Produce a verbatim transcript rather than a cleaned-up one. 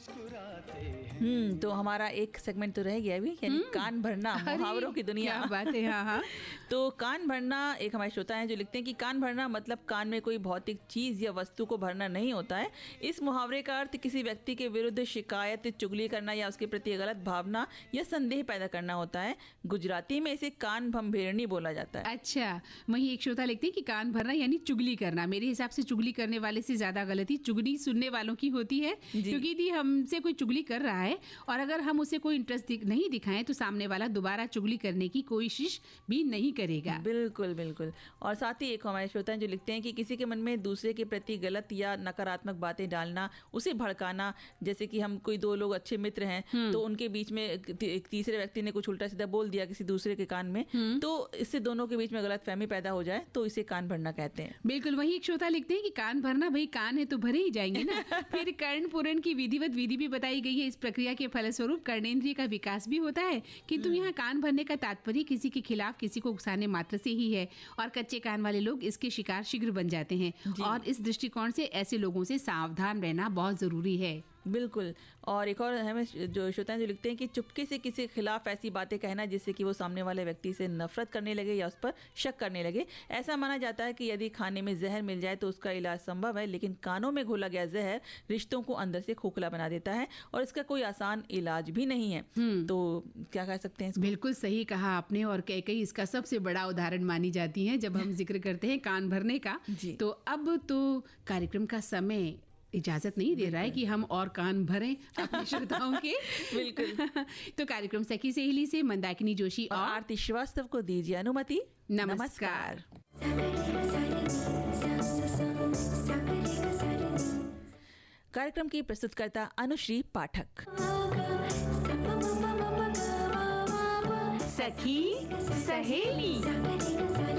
हम्म तो हमारा एक सेगमेंट तो रह गया अभी, यानी कान भरना, मुहावरों की दुनिया। क्या बात है। हाँ हाँ। तो कान भरना, एक हमारे श्रोता हैं जो लिखते हैं कि कान भरना मतलब कान में कोई भौतिक चीज या वस्तु को भरना नहीं होता है। इस मुहावरे का अर्थ किसी व्यक्ति के विरुद्ध शिकायत, चुगली करना या उसके प्रति गलत भावना या संदेह पैदा करना होता है। गुजराती में इसे कान भंभेरनी बोला जाता है। अच्छा, वही एक श्रोता लिखते हैं कि कान भरना यानी चुगली करना। मेरे हिसाब से चुगली करने वाले से ज्यादा गलती चुगली सुनने वालों की होती है, क्योंकि यदि हमसे कोई चुगली कर रहा है और अगर हम उसे कोई इंटरेस्ट दिख, नहीं दिखाएं तो सामने वाला दोबारा चुगली करने की कोशिश भी नहीं करेगा। बिल्कुल बिल्कुल। और साथ ही एक हमारे श्रोता हैं जो लिखते हैं कि किसी के मन में दूसरे के प्रति गलत या नकारात्मक बातें डालना, उसे भड़काना, जैसे कि हम कोई दो लोग अच्छे मित्र हैं तो उनके बीच में एक तीसरे व्यक्ति ने कुछ उल्टा सीधा बोल दिया किसी दूसरे के कान में, तो इससे दोनों के बीच में गलत फहमी पैदा हो जाए तो इसे कान भरना कहते हैं। बिल्कुल, वही एक श्रोता लिखते हैं कि कान भरना, भाई कान है तो भरे ही जाएंगे ना। फिर कर्ण पूरण की विधिवत विधि भी बताई गई है। इस प्रक्रिया के फलस्वरूप कर्णेंद्रिय का विकास भी होता है, किंतु यहाँ कान भरने का तात्पर्य किसी के खिलाफ किसी को उकसाने मात्र से ही है, और कच्चे कान वाले लोग इसके शिकार शीघ्र बन जाते हैं। और इस दृष्टिकोण से ऐसे लोगों से सावधान रहना बहुत जरूरी है। बिल्कुल। और एक और हमें जो श्रोता हैं जो लिखते हैं कि चुपके से किसी के खिलाफ ऐसी बातें कहना जिससे कि वो सामने वाले व्यक्ति से नफरत करने लगे या उस पर शक करने लगे। ऐसा माना जाता है कि यदि खाने में जहर मिल जाए तो उसका इलाज संभव है, लेकिन कानों में घोला गया जहर रिश्तों को अंदर से खोखला बना देता है और इसका कोई आसान इलाज भी नहीं है। तो क्या कह सकते हैं? बिल्कुल सही कहा आपने, और कई कई इसका सबसे बड़ा उदाहरण मानी जाती है जब हम जिक्र करते हैं कान भरने का। तो अब तो कार्यक्रम का समय इजाजत नहीं दे रहा है कि हम और कान भरें अपने श्रोताओं के। बिल्कुल। तो कार्यक्रम सखी सहेली से मंदाकिनी जोशी और आरती श्रीवास्तव को दीजिए अनुमति। नमस्कार। कार्यक्रम की प्रस्तुतकर्ता अनुश्री पाठक। सखी सहेली।